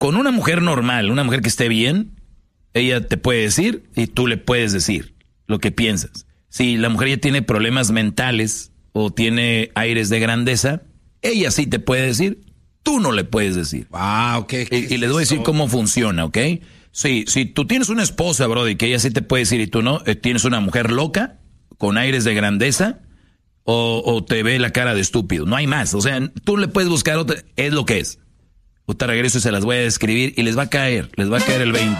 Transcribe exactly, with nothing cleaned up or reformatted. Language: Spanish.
con una mujer normal, una mujer que esté bien, ella te puede decir y tú le puedes decir lo que piensas. Si la mujer ya tiene problemas mentales o tiene aires de grandeza, ella sí te puede decir, tú no le puedes decir. Wow, ¿qué, qué y, y les voy a decir cómo funciona, ¿ok? Sí, si tú tienes una esposa, brody, que ella sí te puede decir y tú no, eh, tienes una mujer loca, con aires de grandeza, o, o te ve la cara de estúpido. No hay más. O sea, tú le puedes buscar otra, es lo que es. Otra regreso y se las voy a describir y les va a caer, les va a caer el veinte.